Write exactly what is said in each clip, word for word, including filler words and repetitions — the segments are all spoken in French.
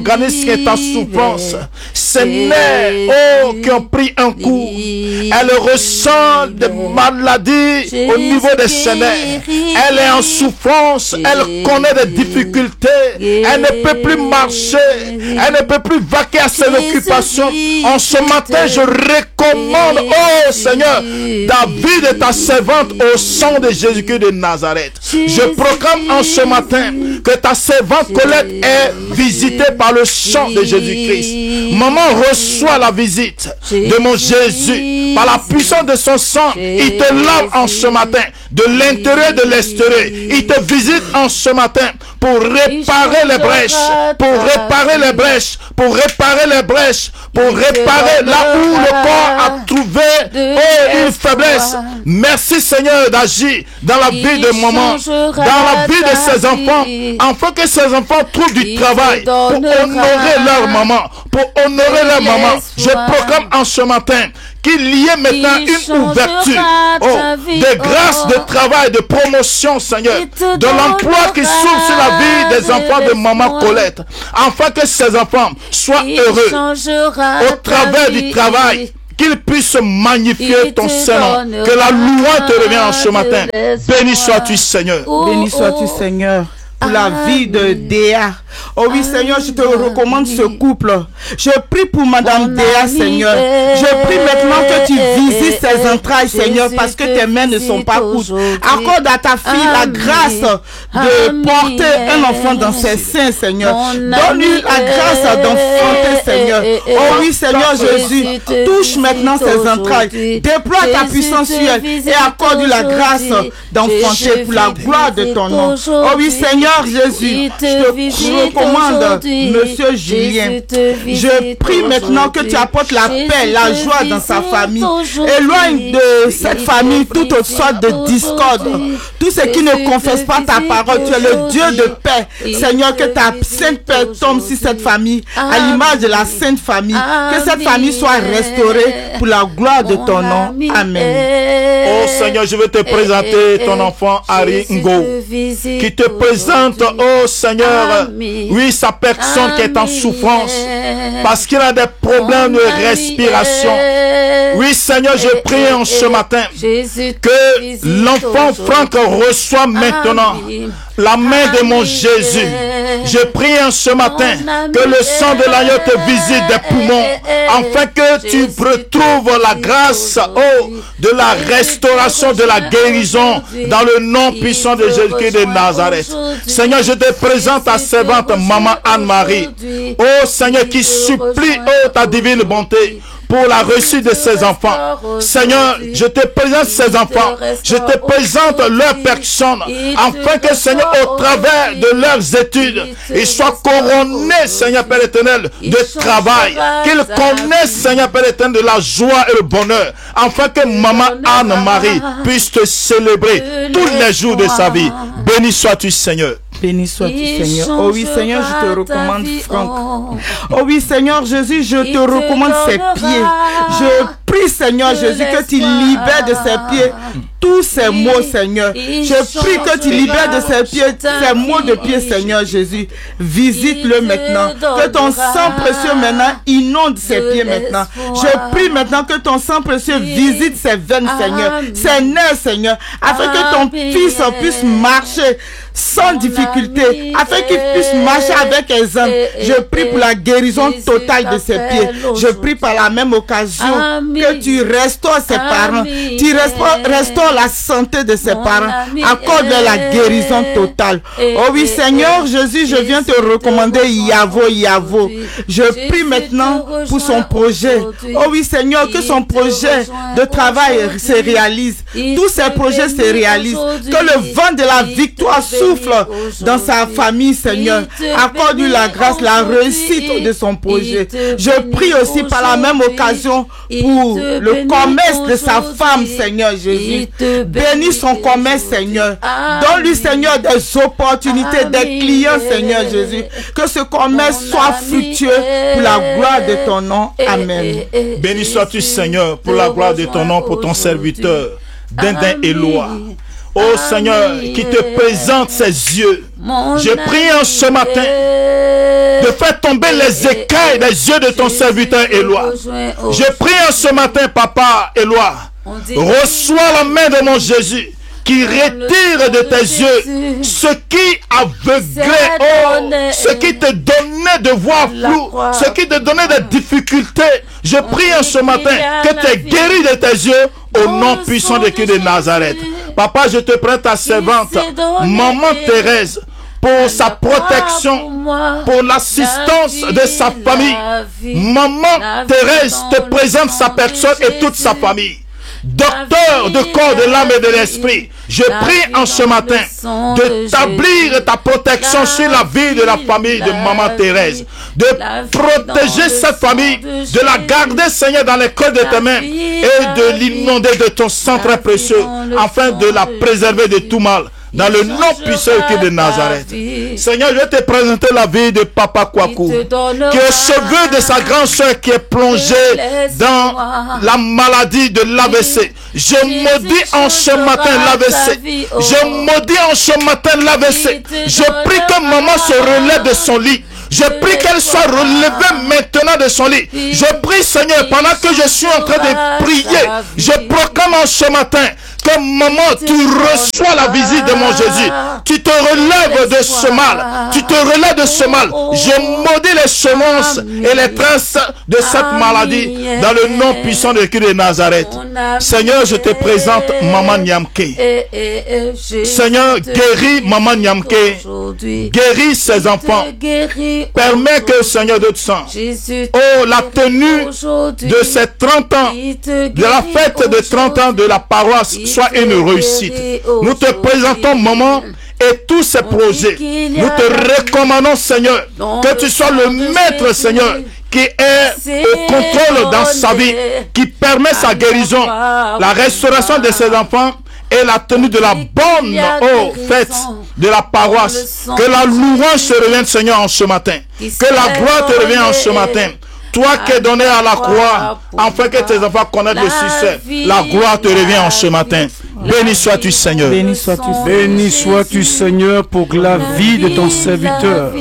organisme est en souffrance. Ces nerfs, oh, qui ont pris un coup. Elle ressent des maladies au niveau des ses nerfs. Elle est en souffrance. Elle connaît des difficultés. Elle ne peut plus marcher. Elle ne peut plus vaquer à ses occupations. En ce matin, je recommande, oh Seigneur, David et ta servante au sang de Jésus-Christ de Nazareth. Je proclame en ce matin que ta servante Colette est visitée par le sang de Jésus-Christ. Maman, reçoit la visite de mon Jésus. Par la puissance de son sang, il te lave en ce matin, de l'intérieur de l'extérieur. Il te visite en ce matin pour réparer les brèches, pour réparer les brèches, pour réparer les brèches, pour réparer là où le corps a trouvé oh, une faiblesse. Merci Seigneur d'agir dans la vie de maman, dans la vie de ses enfants, afin que ses enfants trouvent du travail pour honorer leur maman, pour honorer leur maman. Je proclame en ce matin qu'il y ait maintenant une ouverture oh, de grâce, de travail, de promotion, Seigneur, de l'emploi qui s'ouvre sur la vie des enfants de maman Colette, afin que ces enfants soient heureux au travers du travail, qu'ils puissent magnifier ton Seigneur. Que la louange te revienne en ce matin. Béni sois-tu, Seigneur. Béni sois-tu, Seigneur, pour la vie de Déa. Oh oui, Seigneur, je te recommande ce couple. Je prie pour Madame Déa, Seigneur. Je prie maintenant que tu visites ses entrailles, Seigneur, parce que tes mains ne sont pas courtes. Accorde à ta fille la grâce de porter un enfant dans ses seins, Seigneur. Donne-lui la grâce d'enfanter, Seigneur. Oh oui, Seigneur Jésus, touche maintenant ses entrailles. Déploie ta puissance sur elle et accorde-lui la grâce d'enfanter pour la gloire de ton nom. Oh oui, Seigneur Jésus, je te recommande Monsieur Julien. Je prie maintenant que tu apportes la paix, la joie dans sa famille. Éloigne de cette famille toute autre sorte de discorde. Tout ce qui ne confesse pas ta parole, tu es le Dieu de paix. Seigneur, que ta sainte paix tombe sur cette famille, à l'image de la sainte famille. Que cette famille soit restaurée pour la gloire de ton nom. Amen. Oh Seigneur, je veux te présenter ton enfant Harry Ngo, qui te présente, oh Seigneur, oui, sa personne qui est en souffrance parce qu'il a des problèmes de respiration. Oui, Seigneur, je prie en ce matin que l'enfant Franck reçoit maintenant la main de mon Jésus. Je prie en ce matin que le sang de l'agneau te visite des poumons, afin que tu retrouves la grâce oh, de la restauration, de la guérison, dans le nom puissant de Jésus-Christ de Nazareth. Seigneur, je te présente ta servante, Maman Anne-Marie. Oh Seigneur, qui supplie oh, ta divine bonté pour la réussite de ses enfants. Seigneur, je te présente ces enfants. Je te présente leur personne, afin que, Seigneur, au travers de leurs études, ils soient couronnés, Seigneur Père éternel, de travail. Qu'ils connaissent, Seigneur Père éternel, de la joie et le bonheur, afin que Maman Anne-Marie puisse te célébrer tous les jours de sa vie. Béni sois-tu, Seigneur. Béni sois-tu, Seigneur. Oh oui, Seigneur, je te recommande Franck. Oh oui, Seigneur Jésus, je te recommande ses pieds. Je prie, Seigneur Jésus, que tu libères de ses pieds tous ces mots, Seigneur. Je prie que tu libères de ses pieds ces mots de pieds, Seigneur Jésus. Visite-le maintenant. Que ton sang précieux maintenant inonde ses pieds maintenant. Je prie maintenant que ton sang précieux visite ses veines, Seigneur, ses nerfs, Seigneur, afin que ton fils puisse marcher sans difficulté, afin qu'il puisse marcher avec aisance. Je prie pour la guérison totale de ses pieds. Je prie par la même occasion que tu restaures ses parents, tu restaures, restaures la santé de ses parents, accorde la guérison totale. Oh oui, Seigneur Jésus, je viens te recommander Yavo, Yavo. Je prie maintenant pour son projet. Oh oui, Seigneur, que son projet de travail se réalise. Tous ses projets se réalisent. Que le vent de la victoire souffle dans sa famille, Seigneur. Accorde-lui la grâce, la réussite de son projet. Je prie aussi par la même occasion pour le commerce de sa femme, Seigneur Jésus. Bénis son commerce, Seigneur. Donne-lui, Seigneur, des opportunités, des clients, Seigneur Jésus. Que ce commerce soit fructueux pour la gloire de ton nom. Amen. Béni sois-tu, Seigneur, pour la gloire de ton nom, pour ton serviteur, Dindin Éloi. ô Seigneur, qui te présente ses yeux. Je prie en ce matin de faire tomber les écailles des yeux de ton serviteur Éloi. Je prie en ce matin, Papa Éloi, reçois la main de mon Jésus qui retire de tes yeux ce qui aveuglait, oh, ce qui te donnait de voir flou, ce qui te donnait des difficultés. Je prie en ce matin que tu es guéri de tes yeux au nom puissant de Christ de Nazareth. Papa, je te prête ta servante, Maman Thérèse, pour sa protection, pour l'assistance de sa famille. Maman Thérèse te présente sa personne et toute sa famille. Docteur de corps, de l'âme et de l'esprit, je prie en ce matin d'établir ta protection sur la vie de la famille de Maman Thérèse, de protéger cette famille, de la garder, Seigneur, dans les creux de tes mains et de l'inonder de ton sang très précieux, afin de la préserver de tout mal. Dans le nom puissant de Nazareth. Seigneur, je vais te présenter la vie de Papa Kwaku, qui est au cheveu de sa grande soeur qui est plongée dans la maladie de l'A V C. Je maudis en ce matin l'A V C. Je maudis en ce matin l'A V C. Je prie que maman se relève de son lit. Je prie qu'elle soit relevée maintenant de son lit. Je prie, Seigneur, pendant que je suis en train de prier, je proclame en ce matin que maman, tu reçois la visite de mon Jésus. Tu te relèves de ce mal. Tu te relèves de ce mal. Je maudis les semences et les traces de cette maladie dans le nom puissant de Christ de Nazareth. Seigneur, je te présente Maman Nyamke. Seigneur, guéris Maman Nyamke. Guéris ses enfants. Permets que, Seigneur de sang, oh, la tenue de ces trente ans, de la fête de trente ans de la paroisse, soit une réussite. Nous te présentons, maman, et tous ces projets. Nous te recommandons, Seigneur, que tu sois le maître, Seigneur, qui est au contrôle dans sa vie, qui permet sa guérison, la restauration de ses enfants et la tenue de la bonne oh, fête de la paroisse. Que la louange se revienne, Seigneur, en ce matin. Que la gloire te revienne en ce matin. Toi qui es donné à la croix, afin que tes enfants connaissent le succès, la gloire te revient en ce matin. Béni sois-tu, Seigneur. Béni sois-tu, Béni sois-tu, Seigneur, pour la vie de ton serviteur.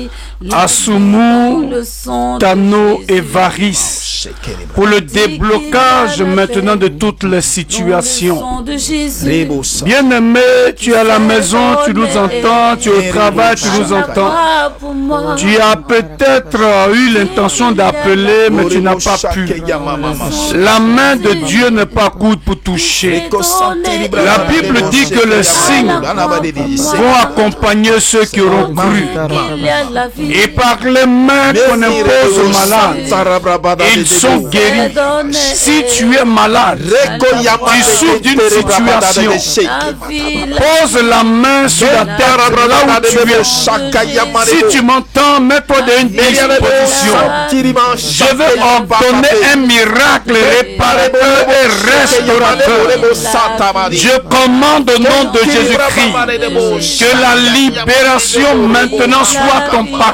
Assoumou, Tano et Varis, pour le déblocage maintenant de toutes les situations. Bien-aimé, tu es à la maison, tu nous entends, tu es au travail, tu nous entends. Tu as peut-être eu l'intention d'appeler, mais tu n'as pas pu. La main de Dieu n'est pas courte pour toucher. La Bible dit que les signes vont accompagner ceux qui auront cru. Et par les mains qu'on impose aux malades, ils sont guéris. Si tu es malade, tu souffres d'une situation, pose la main sur la terre là où tu es. Si tu m'entends, mets-toi dans une disposition. Je veux ordonner un miracle réparateur et restaurateur. Je commande au nom de Jésus-Christ que la libération maintenant soit ton partage.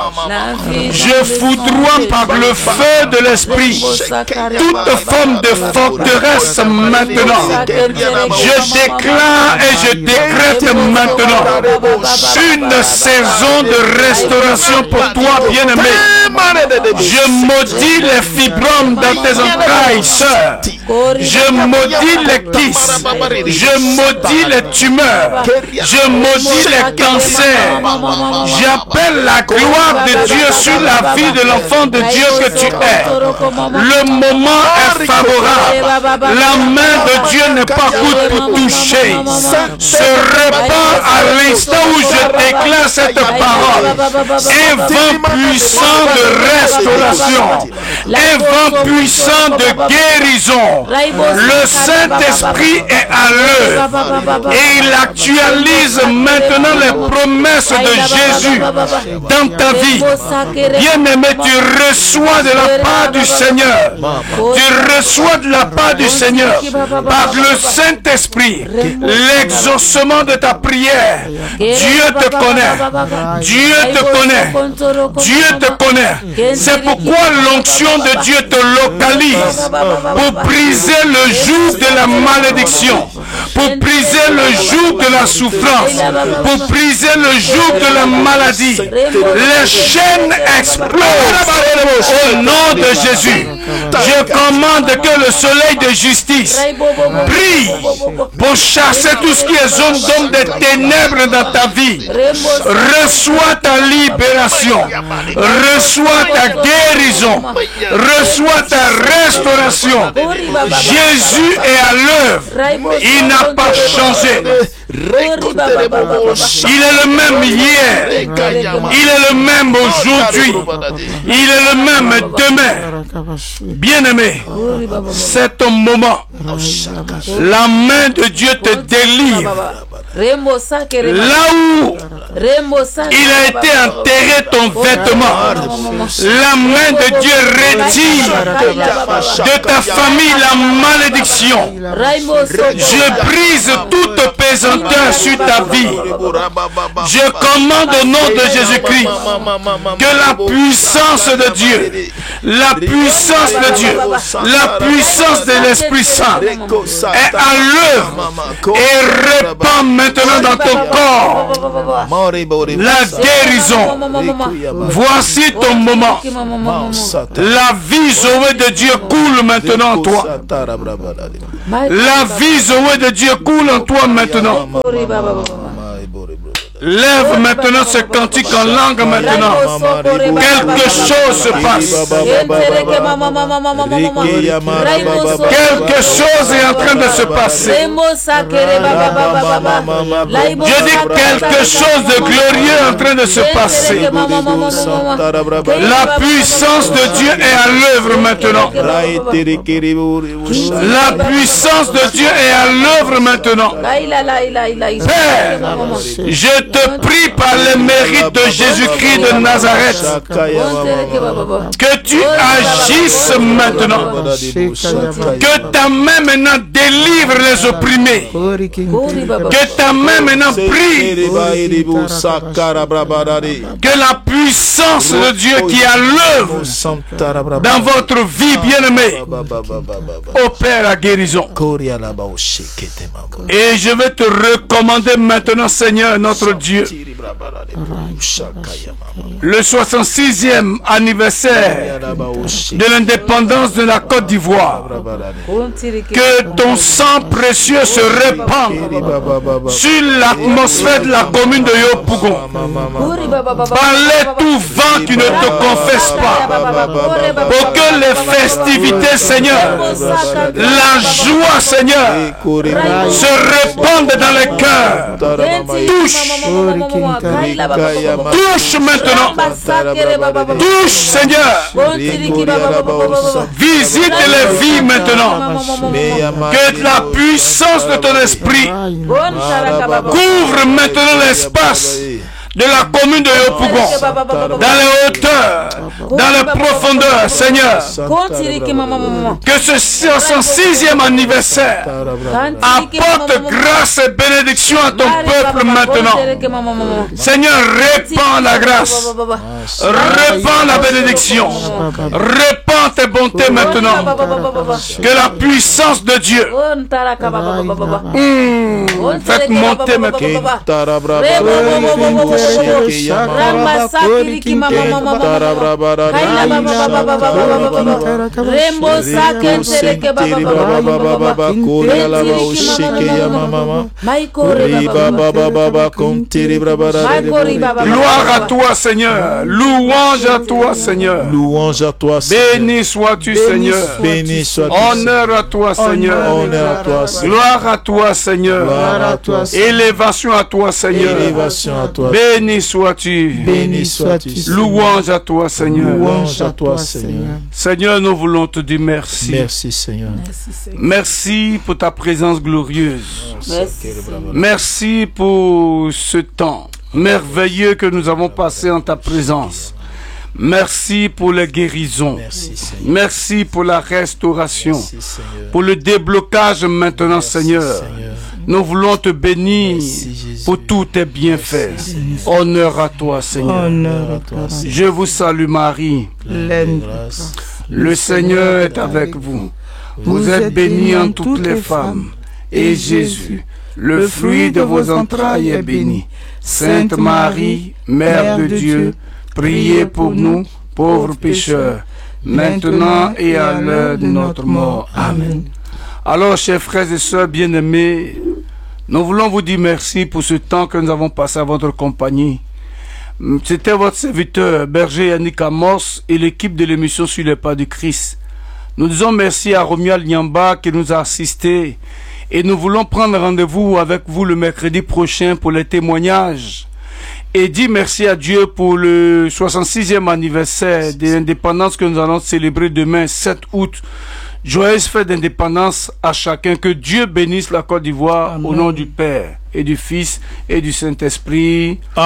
Je foudroie par le feu de l'esprit toute forme de forteresse maintenant. Je déclare et je décrète maintenant une saison de restauration pour toi, bien-aimé. Je maudis les fibromes dans tes entrailles, sœur. Je maudis les kystes. Je maudis les tumeurs. Je maudis les cancers. J'appelle la gloire de Dieu sur la vie de l'enfant de Dieu que tu es. Le moment est favorable. La main de Dieu n'est pas courte pour toucher. Se répand à l'instant où je déclare cette parole. Un vent puissant de restauration. Un vent puissant de guérison. Le Saint-Esprit est à l'œuvre. Et il actualise maintenant les promesses de Jésus dans ta vie. Bien-aimé, tu reçois de la part du Seigneur. Tu reçois de la part du Seigneur par le Saint-Esprit l'exaucement de ta prière. Dieu te connaît. Dieu te connaît. Dieu te connaît. C'est pourquoi l'onction nom de Dieu te localise pour briser le joug de la malédiction, pour briser le joug de la souffrance, pour briser le joug de la maladie. Les chaînes explosent au nom de Jésus. Je commande que le soleil de justice brille pour chasser tout ce qui est zone d'ombre des ténèbres dans ta vie. Reçois ta libération, reçois ta guérison, reçois ta restauration. Jésus est à l'œuvre, il n'a pas changé. Il est le même hier, il est le même aujourd'hui, il est le même demain. Bien-aimé, c'est ton moment. La main de Dieu te délivre. Là où il a été enterré ton vêtement, la main de Dieu retire de ta famille la malédiction. Je brise toute pesanteur sur ta vie. Je commande au nom de Jésus-Christ que la puissance de Dieu, la puissance de Dieu, la puissance de l'Esprit Saint est à l'œuvre et répand maintenant dans ton corps la guérison. Voici ton moment. La vie Zoé de Dieu coule maintenant en toi. La vie Zoé de Dieu coule en toi maintenant. Lève maintenant ce cantique en langue maintenant. Quelque chose se passe. Quelque chose est en train de se passer. Je dis quelque chose de glorieux est en train de se passer. La puissance de Dieu est à l'œuvre maintenant. La puissance de Dieu est à l'œuvre maintenant. Père, je te prie par le mérite de Jésus-Christ de Nazareth que tu agisses maintenant, que ta main maintenant délivre les opprimés, que ta main maintenant brille, que la puissance de Dieu qui est à l'œuvre dans votre vie bien-aimée opère la guérison. Et je vais te recommander maintenant, Seigneur notre Dieu, le soixante-sixième anniversaire de l'indépendance de la Côte d'Ivoire. Que ton sang précieux se répande sur l'atmosphère de la commune de Yopougon. Par les tout vent qui ne te confessent pas. Pour que les festivités, Seigneur, la joie, Seigneur, se répandent dans les cœurs. Touche. Touche maintenant. Touche, Seigneur. Visite les vies maintenant. Que la puissance de ton esprit couvre maintenant l'espace de la commune de Yopougon, dans les hauteurs, dans les profondeurs, Seigneur. Que ce soixante-sixième anniversaire apporte grâce et bénédiction à ton peuple maintenant. Seigneur, répands la grâce, répands la bénédiction, répands tes bontés maintenant. Que la puissance de Dieu mmh, faites monter maintenant. Gloire à toi, Seigneur. Louange à toi, Seigneur. Louange à toi, Seigneur. Béni sois-tu, Seigneur. Béni sois-tu. Honneur à toi, Seigneur. Honneur à toi, Seigneur. Gloire à toi, Seigneur. Gloire à toi, Seigneur. Élévation à toi, Seigneur. Élévation à toi. Béni sois-tu. Béni sois-tu. Louange à toi, Seigneur. Louange à toi, Seigneur. Seigneur, nous voulons te dire merci. Merci, Seigneur. Merci pour ta présence glorieuse. Merci. Merci pour ce temps merveilleux que nous avons passé en ta présence. Merci pour les guérisons. Merci, Seigneur. Merci pour la restauration. Merci, Seigneur. Pour le déblocage maintenant, Merci, Seigneur. Seigneur. Nous voulons te bénir Merci, Jésus. pour tous tes bienfaits. Merci, Honneur à toi, Seigneur. Honneur à toi. Je vous salue, Marie, Pleine grâce. Le Seigneur est avec vous. Vous êtes bénie en toutes les femmes. Et Jésus, le fruit de vos entrailles, est béni. Sainte Marie, Mère de Dieu, priez pour nous, pauvres pécheurs, maintenant et à l'heure de notre mort. Amen. Alors, chers frères et sœurs bien-aimés, nous voulons vous dire merci pour ce temps que nous avons passé à votre compagnie. C'était votre serviteur, berger Yannick Amos, et l'équipe de l'émission Sur les pas du Christ. Nous disons merci à Romuald Nyamba qui nous a assistés, et nous voulons prendre rendez-vous avec vous le mercredi prochain pour les témoignages. Et dire merci à Dieu pour le soixante-sixième anniversaire de l'indépendance que nous allons célébrer demain, sept août. Joyeuse fête d'indépendance à chacun. Que Dieu bénisse la Côte d'Ivoire au nom du Père et du Fils et du Saint-Esprit.